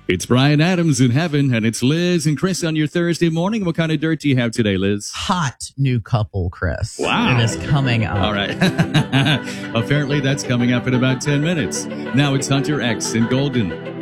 It's Brian Adams in heaven, and it's Liz and Chris on your Thursday morning. What kind of dirt do you have today, Liz? Hot new couple, Chris. Wow. It is coming up. All right. Apparently, that's coming up in about 10 minutes. Now it's Hunter X and Golden.